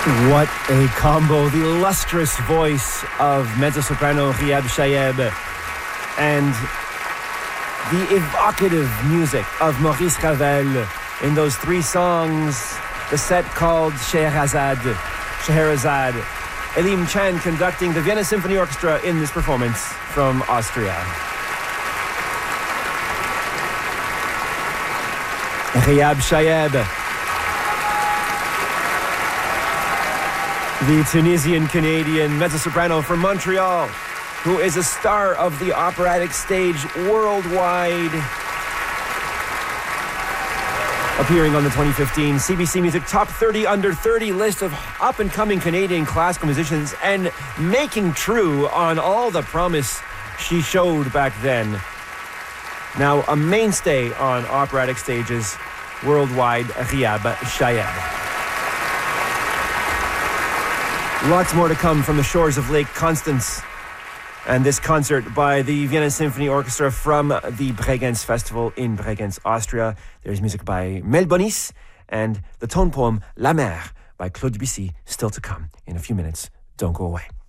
What a combo. The illustrious voice of mezzo-soprano Rhiab Shayeb and the evocative music of Maurice Ravel in those three songs, the set called Scheherazade. Elim Chan conducting the Vienna Symphony Orchestra in this performance from Austria. Rhiab Shayeb, the Tunisian-Canadian mezzo-soprano from Montreal, who is a star of the operatic stage worldwide. Appearing on the 2015 CBC Music Top 30 Under 30 list of up-and-coming Canadian classical musicians and making true on all the promise she showed back then. Now a mainstay on operatic stages worldwide, Rhiab Shayeb. Lots more to come from the shores of Lake Constance and this concert by the Vienna Symphony Orchestra from the Bregenz Festival in Bregenz, Austria. There's music by Mel Bonis and the tone poem La Mer by Claude Debussy still to come in a few minutes. Don't go away.